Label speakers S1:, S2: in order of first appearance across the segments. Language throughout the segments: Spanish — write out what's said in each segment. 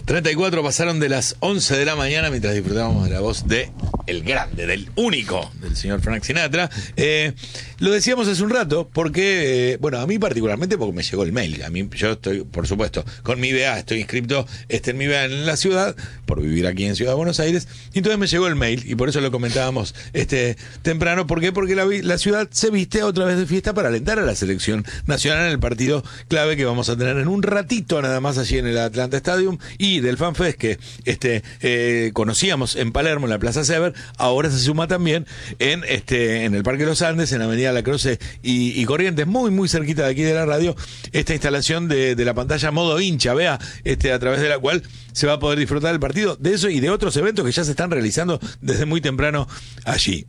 S1: 34 pasaron de las 11 de la mañana mientras disfrutábamos de la voz de el grande, del único, del señor Frank Sinatra. Lo decíamos hace un rato porque, bueno, a mí particularmente porque me llegó el mail. A mí, yo estoy, por supuesto, con mi BA, estoy inscrito en mi BA en la ciudad, por vivir aquí en Ciudad de Buenos Aires, y entonces me llegó el mail, y por eso lo comentábamos temprano. ¿Por qué? Porque la ciudad se viste otra vez de fiesta para alentar a la selección nacional en el partido clave que vamos a tener en un ratito nada más allí en el Atlanta Stadium, y del FanFest que conocíamos en Palermo, en la Plaza Sever, ahora se suma también en el Parque Los Andes, en Avenida La Croce y Corrientes, muy muy cerquita de aquí de la radio, esta instalación de la pantalla modo hincha, vea, a través de la cual se va a poder disfrutar del partido, de eso y de otros eventos que ya se están realizando desde muy temprano allí.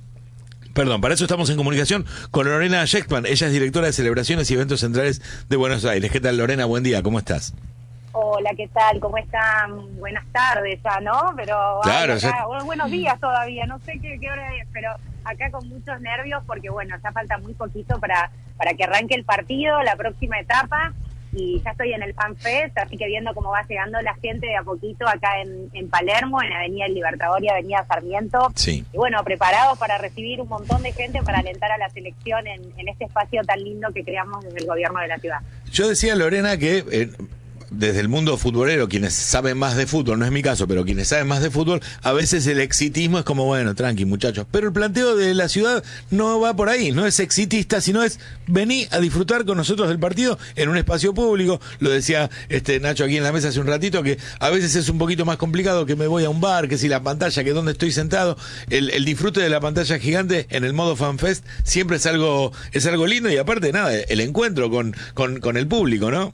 S1: Perdón, para eso estamos en comunicación con Lorena Sheckman. Ella es directora de celebraciones y eventos centrales de Buenos Aires. ¿Qué tal, Lorena? Buen día, ¿cómo estás?
S2: Hola, ¿qué tal? ¿Cómo están? Buenas tardes ya, ¿no? Pero
S1: claro,
S2: acá, buenos días todavía, no sé qué hora es, pero acá con muchos nervios porque, bueno, ya falta muy poquito para que arranque el partido, la próxima etapa, y ya estoy en el FanFest, así que viendo cómo va llegando la gente de a poquito acá en Palermo, en Avenida El Libertador y Avenida Sarmiento.
S1: Sí.
S2: Y bueno, preparados para recibir un montón de gente para alentar a la selección en este espacio tan lindo que creamos desde el gobierno de la ciudad.
S1: Yo decía, Lorena, que desde el mundo futbolero, quienes saben más de fútbol, no es mi caso, pero quienes saben más de fútbol, a veces el exitismo es como, bueno, tranqui, muchachos. Pero el planteo de la ciudad no va por ahí, no es exitista, sino es vení a disfrutar con nosotros del partido en un espacio público. Lo decía Nacho aquí en la mesa hace un ratito, que a veces es un poquito más complicado, que me voy a un bar, que si la pantalla, que donde estoy sentado. El disfrute de la pantalla gigante en el modo FanFest siempre es algo lindo, y aparte, nada, el encuentro con el público, ¿no?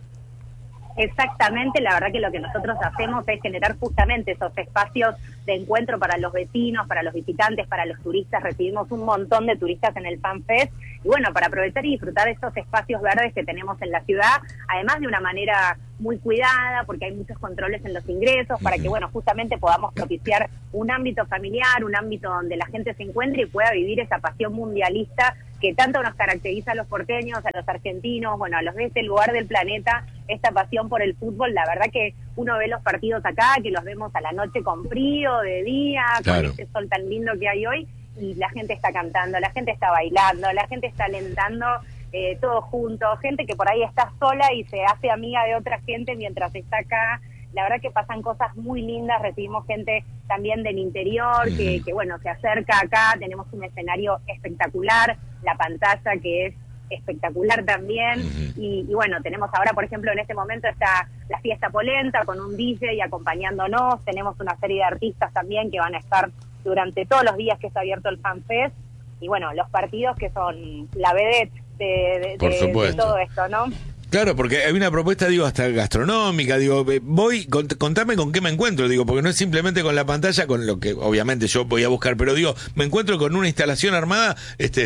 S2: Exactamente, la verdad que lo que nosotros hacemos es generar justamente esos espacios de encuentro para los vecinos, para los visitantes, para los turistas. Recibimos un montón de turistas en el FanFest, y bueno, para aprovechar y disfrutar de estos espacios verdes que tenemos en la ciudad, además de una manera muy cuidada, porque hay muchos controles en los ingresos, para que, bueno, justamente podamos propiciar un ámbito familiar, un ámbito donde la gente se encuentre y pueda vivir esa pasión mundialista que tanto nos caracteriza a los porteños, a los argentinos, bueno, a los de este lugar del planeta, esta pasión por el fútbol. La verdad que uno ve los partidos acá, que los vemos a la noche con frío, de día,
S1: claro,
S2: con este sol tan lindo que hay hoy, y la gente está cantando, la gente está bailando, la gente está alentando, todos juntos, gente que por ahí está sola y se hace amiga de otra gente mientras está acá. La verdad que pasan cosas muy lindas, recibimos gente también del interior que bueno, se acerca acá, tenemos un escenario espectacular, la pantalla que es espectacular también, y bueno, tenemos ahora, por ejemplo, en este momento está la fiesta polenta con un DJ acompañándonos, tenemos una serie de artistas también que van a estar durante todos los días que está abierto el FanFest, y bueno, los partidos que son la vedette de todo esto, ¿no?
S1: Claro, porque hay una propuesta, digo, hasta gastronómica, digo, contame con qué me encuentro, digo, porque no es simplemente con la pantalla, con lo que obviamente yo voy a buscar, pero digo, me encuentro con una instalación armada,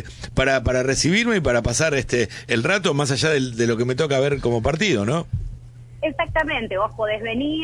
S1: para recibirme y para pasar el rato más allá de lo que me toca ver como partido, ¿no?
S2: Exactamente, vos podés venir,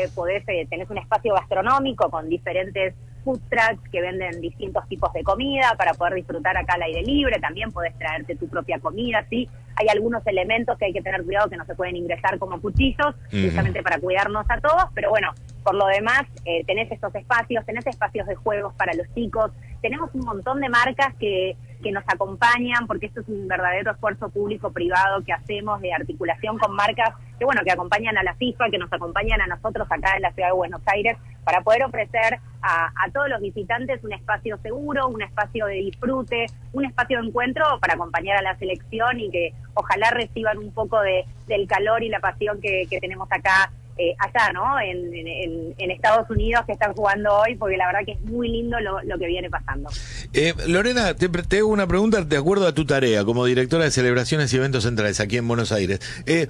S2: tenés un espacio gastronómico con diferentes food trucks que venden distintos tipos de comida para poder disfrutar acá al aire libre. También podés traerte tu propia comida, ¿sí? Hay algunos elementos que hay que tener cuidado, que no se pueden ingresar como cuchillos, justamente para cuidarnos a todos, pero bueno, por lo demás, tenés estos espacios, tenés espacios de juegos para los chicos, tenemos un montón de marcas que nos acompañan, porque esto es un verdadero esfuerzo público-privado que hacemos de articulación con marcas que, bueno, que acompañan a la FIFA, que nos acompañan a nosotros acá en la ciudad de Buenos Aires, para poder ofrecer a todos los visitantes un espacio seguro, un espacio de disfrute, un espacio de encuentro para acompañar a la selección y que ojalá reciban un poco del calor y la pasión que tenemos acá, allá, ¿no? En Estados Unidos, que están jugando hoy, porque la verdad que es muy lindo lo que viene pasando.
S1: Lorena, te hago una pregunta de acuerdo a tu tarea como directora de celebraciones y eventos centrales aquí en Buenos Aires.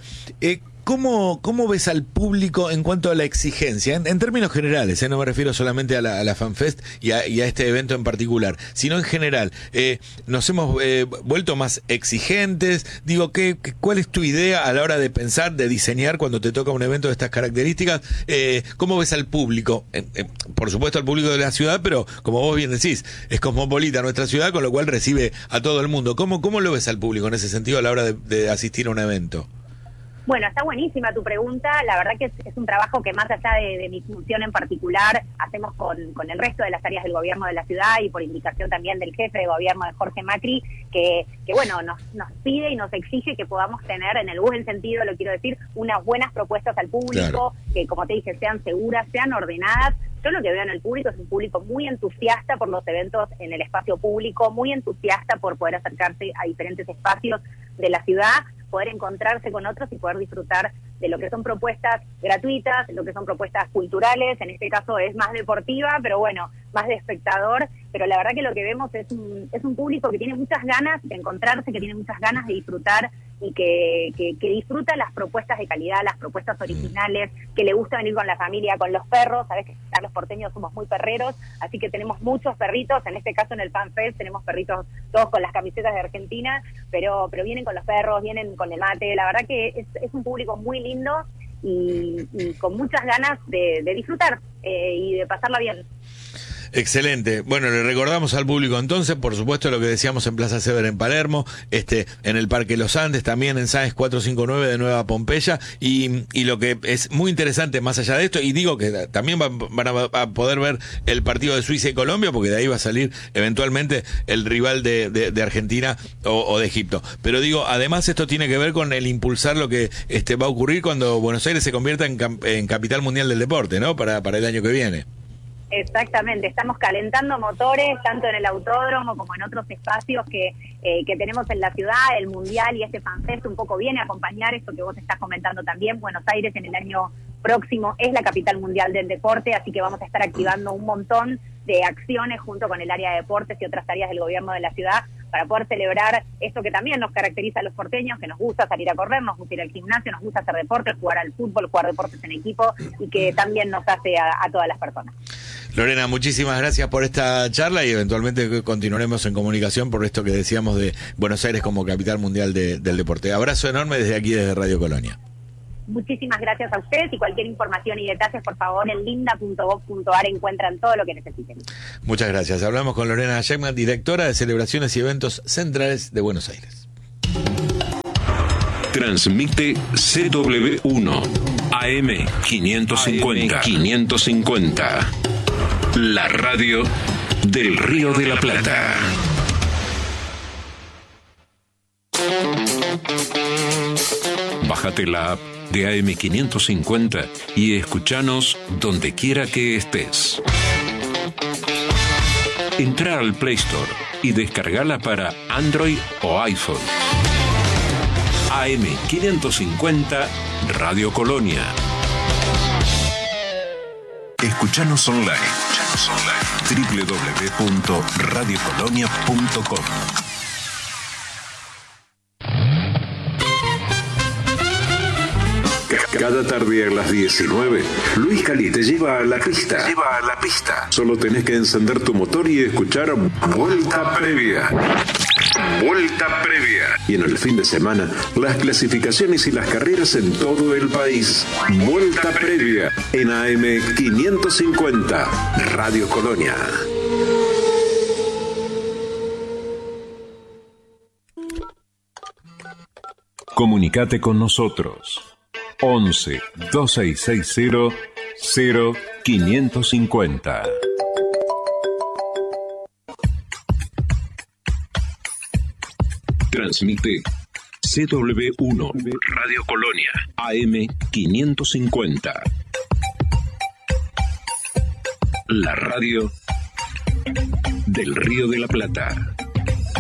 S1: ¿Cómo ves al público en cuanto a la exigencia? En términos generales, no me refiero solamente a la FanFest y a este evento en particular, sino en general. ¿Nos hemos vuelto más exigentes? Digo, ¿cuál es tu idea a la hora de pensar, de diseñar cuando te toca un evento de estas características? ¿Cómo ves al público? Por supuesto al público de la ciudad, pero como vos bien decís, es cosmopolita nuestra ciudad, con lo cual recibe a todo el mundo. ¿Cómo lo ves al público en ese sentido a la hora de asistir a un evento?
S2: Bueno, está buenísima tu pregunta. La verdad que es un trabajo que más allá de mi función en particular, hacemos con el resto de las áreas del gobierno de la ciudad y por indicación también del jefe de gobierno de Jorge Macri, que bueno, nos pide y nos exige que podamos tener, en el buen sentido, lo quiero decir, unas buenas propuestas al público, claro, que como te dije, sean seguras, sean ordenadas. Yo lo que veo en el público es un público muy entusiasta por los eventos en el espacio público, muy entusiasta por poder acercarse a diferentes espacios de la ciudad, poder encontrarse con otros y poder disfrutar de lo que son propuestas gratuitas, lo que son propuestas culturales, en este caso es más deportiva, pero bueno, más de espectador, pero la verdad que lo que vemos es un público que tiene muchas ganas de encontrarse, que tiene muchas ganas de disfrutar y que disfruta las propuestas de calidad, las propuestas originales, que le gusta venir con la familia, con los perros. Sabes que los porteños somos muy perreros, así que tenemos muchos perritos, en este caso en el Fan Fest tenemos perritos todos con las camisetas de Argentina, pero vienen con los perros, vienen con el mate. La verdad que es un público muy lindo y con muchas ganas de disfrutar y de pasarla bien.
S1: Excelente. Bueno, le recordamos al público entonces, por supuesto, lo que decíamos en Plaza Sever en Palermo, en el Parque Los Andes, también en Sáenz 459 de Nueva Pompeya, y lo que es muy interesante más allá de esto, y digo que también van a poder ver el partido de Suiza y Colombia, porque de ahí va a salir eventualmente el rival de Argentina o de Egipto. Pero digo, además esto tiene que ver con el impulsar lo que va a ocurrir cuando Buenos Aires se convierta en capital mundial del deporte, ¿no? Para el año que viene.
S2: Exactamente, estamos calentando motores tanto en el autódromo como en otros espacios que tenemos en la ciudad. El Mundial y este FanFest un poco viene a acompañar esto que vos estás comentando también. Buenos Aires en el año próximo es la capital mundial del deporte, así que vamos a estar activando un montón de acciones junto con el área de deportes y otras áreas del gobierno de la ciudad para poder celebrar esto que también nos caracteriza a los porteños, que nos gusta salir a correr, nos gusta ir al gimnasio, nos gusta hacer deportes, jugar al fútbol, jugar deportes en equipo y que también nos hace a todas las personas.
S1: Lorena, muchísimas gracias por esta charla y eventualmente continuaremos en comunicación por esto que decíamos de Buenos Aires como capital mundial del deporte. Abrazo enorme desde aquí, desde Radio Colonia.
S2: Muchísimas gracias a ustedes y cualquier información y detalles, por favor, en linda.gov.ar encuentran todo lo que necesiten.
S1: Muchas gracias. Hablamos con Lorena Scheckman, directora de Celebraciones y Eventos Centrales de Buenos Aires.
S3: Transmite CW1 AM 550. La radio del Río de la Plata. Bájate la app de AM550 y escuchanos donde quiera que estés. Entra al Play Store y descargala para Android o iPhone. AM550 Radio Colonia. Escuchanos online. www.radiocolonia.com. Cada tarde a las 19, Luis Cali te lleva a la pista. Solo tenés que encender tu motor y escuchar Vuelta Previa. Y en el fin de semana, las clasificaciones y las carreras en todo el país. Vuelta Previa en AM550, Radio Colonia. Comunicate con nosotros. 11 2660 0550. Transmite CW1 Radio Colonia AM550. La radio del Río de la Plata.